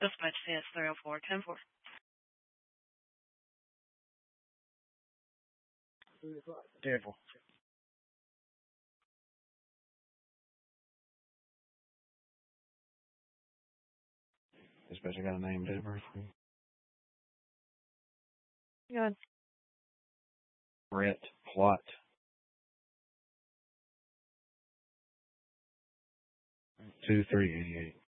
Dispatch CS304, 10-4. Careful. Dispatch, I got a name, date of birth for you. Good. Brett Plott. 2388.